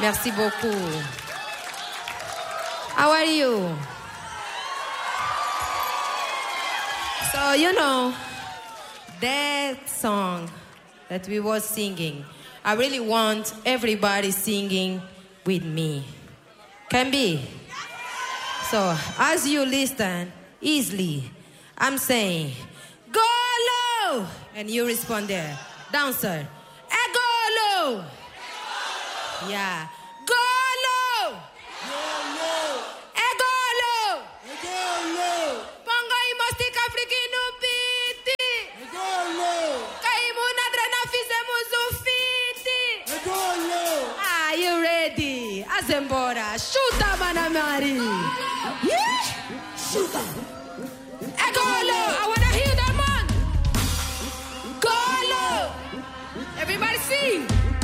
Merci beaucoup. How are you? So, you know, that song that we were singing, I really want everybody singing with me. Can be? So, as you listen, easily, I'm saying, go low! And you respond there. Dancer, go low! Yeah. Go low! Pongo imostic africano piti. Kaimu nadrena fizemos fiti. Are you ready? Azembora, chuta manamari. Yeah? Chuta. Go low. I wanna hear that man. Go low. Everybody sing.